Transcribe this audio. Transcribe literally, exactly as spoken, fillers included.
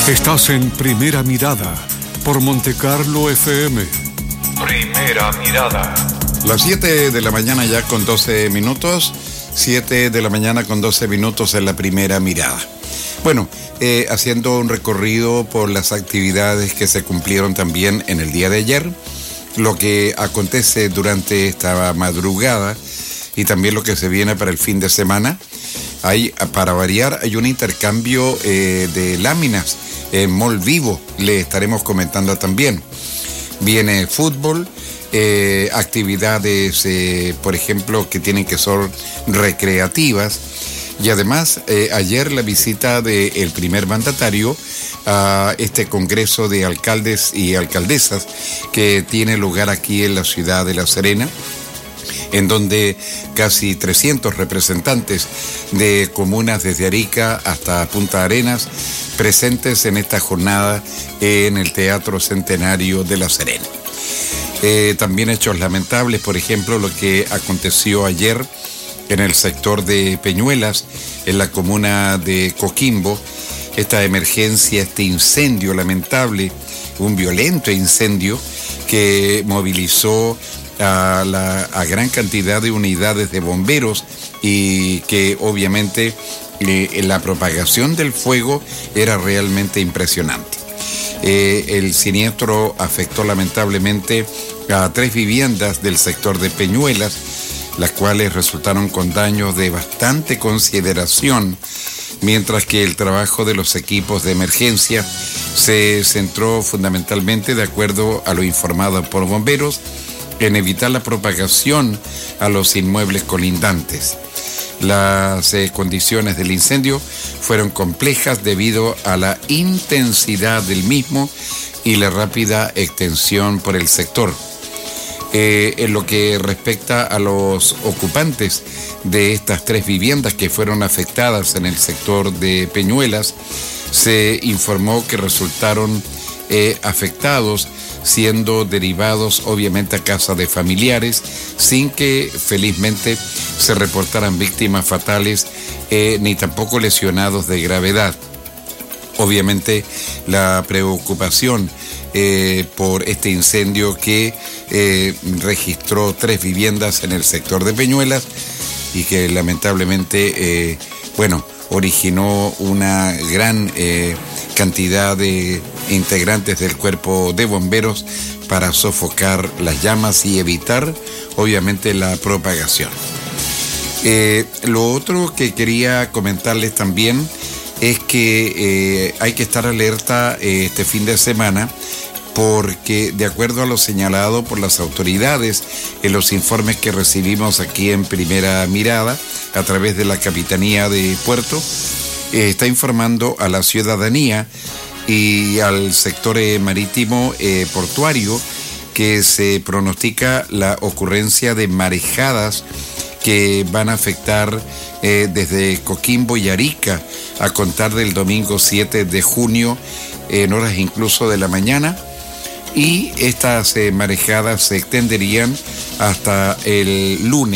Estás en Primera Mirada por Montecarlo F M. Primera Mirada. Las siete de la mañana ya con doce minutos. siete de la mañana con doce minutos en la Primera Mirada. Bueno, eh, haciendo un recorrido por las actividades que se cumplieron también en el día de ayer, lo que acontece durante esta madrugada y también lo que se viene para el fin de semana. Hay, para variar, hay un intercambio eh, de láminas en Mall Vivo, le estaremos comentando también. Viene fútbol, eh, actividades, eh, por ejemplo, que tienen que ser recreativas. Y además, eh, ayer la visita del primer mandatario a este congreso de alcaldes y alcaldesas que tiene lugar aquí en la ciudad de La Serena, en donde casi trescientos representantes de comunas desde Arica hasta Punta Arenas presentes en esta jornada en el Teatro Centenario de La Serena. Eh, también hechos lamentables, por ejemplo, lo que aconteció ayer en el sector de Peñuelas, en la comuna de Coquimbo, esta emergencia, este incendio lamentable, un violento incendio que movilizó a, la, a gran cantidad de unidades de bomberos y que obviamente eh, la propagación del fuego era realmente impresionante. Eh, el siniestro afectó lamentablemente a tres viviendas del sector de Peñuelas, las cuales resultaron con daños de bastante consideración, mientras que el trabajo de los equipos de emergencia se centró fundamentalmente, de acuerdo a lo informado por bomberos, en evitar la propagación a los inmuebles colindantes. Las eh, condiciones del incendio fueron complejas debido a la intensidad del mismo y la rápida extensión por el sector. Eh, en lo que respecta a los ocupantes de estas tres viviendas que fueron afectadas en el sector de Peñuelas, se informó que resultaron eh, afectados, siendo derivados obviamente a casa de familiares, sin que felizmente se reportaran víctimas fatales eh, ni tampoco lesionados de gravedad. Obviamente la preocupación eh, por este incendio que eh, registró tres viviendas en el sector de Peñuelas y que lamentablemente, eh, bueno, originó una gran eh, cantidad de integrantes del cuerpo de bomberos para sofocar las llamas y evitar, obviamente, la propagación. Eh, lo otro que quería comentarles también es que eh, hay que estar alerta eh, este fin de semana, porque de acuerdo a lo señalado por las autoridades en los informes que recibimos aquí en Primera Mirada a través de la Capitanía de Puerto, eh, está informando a la ciudadanía y al sector eh, marítimo eh, portuario que se pronostica la ocurrencia de marejadas que van a afectar eh, desde Coquimbo y Arica a contar del domingo siete de junio en horas incluso de la mañana, y estas eh, marejadas se extenderían hasta el lunes.